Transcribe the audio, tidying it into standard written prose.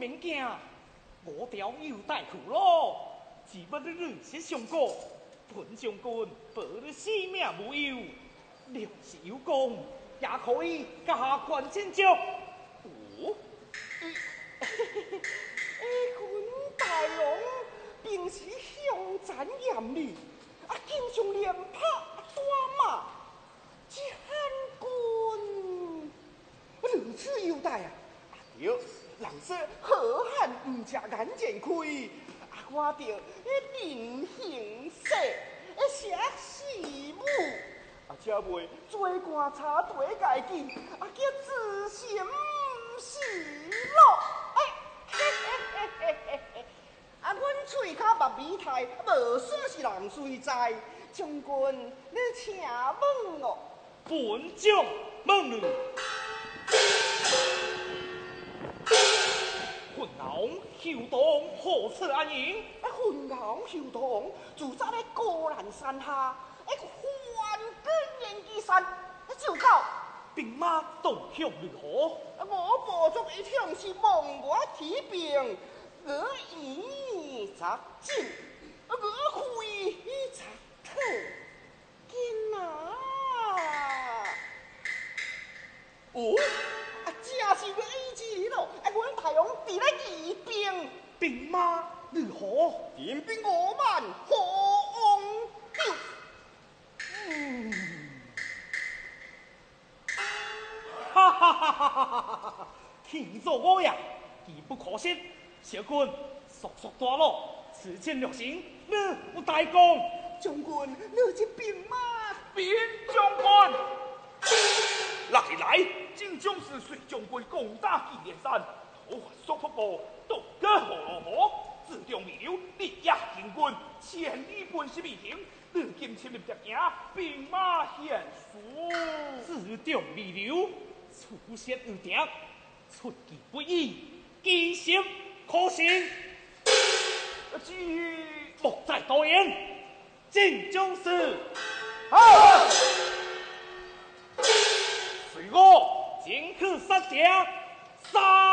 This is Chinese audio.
免惊，我条又带去咯。只不你日是上过，本将军保你性命无忧，良是有功，也可以加官进爵。哦， คุณ大王平时凶残严厉，经常连拍带骂，将军如此优待对，人说好汉唔食眼前亏，我着人形色，写事母，才袂做官差对家己，叫自信唔是咯。阮喙骹目鼻太，无算是人谁知？将军，你请问哦。 本将问你。混淆后动何此安营？ 混淆后动，住在咧高兰山下，环根延基山，就到兵马动向如何？ 我部族一向是亡我提兵，我以杂进，我挥杂退，见啊！哦，正是个意志咯！阮大王伫咧义兵， 兵马如何？ 点兵5万，何往救？ 哈哈哈哈哈哈！天作我呀，义不可失。小军速速大路，此箭略行，你有大功。 将军，你这兵马， 边将军，来，今将士随将军攻打祁连山，讨伐苏瀑布，渡过河洛河，自中未留，力压秦军，千里奔袭未停。如今前面接行，兵马险阻， 自中未留，出师有敌，出其不意，机心可行。莫再多言，进将士，随我进去杀将，杀！